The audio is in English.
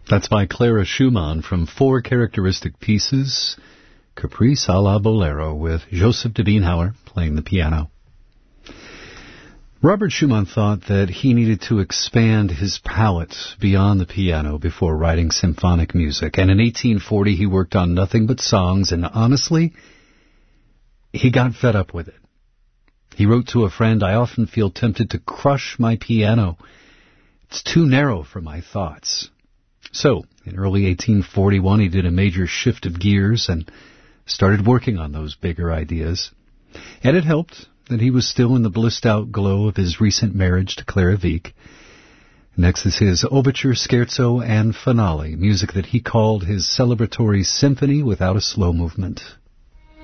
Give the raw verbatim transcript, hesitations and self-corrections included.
That's by Clara Schumann from Four Characteristic Pieces, Caprice a la Bolero, with Joseph de Beenhauer playing the piano. Robert Schumann thought that he needed to expand his palette beyond the piano before writing symphonic music, and in eighteen forty he worked on nothing but songs, and honestly, he got fed up with it. He wrote to a friend, "I often feel tempted to crush my piano. It's too narrow for my thoughts." So, in early eighteen forty-one, he did a major shift of gears and started working on those bigger ideas. And it helped that he was still in the blissed-out glow of his recent marriage to Clara Wieck. Next is his Overture, Scherzo, and Finale, music that he called his celebratory symphony without a slow movement.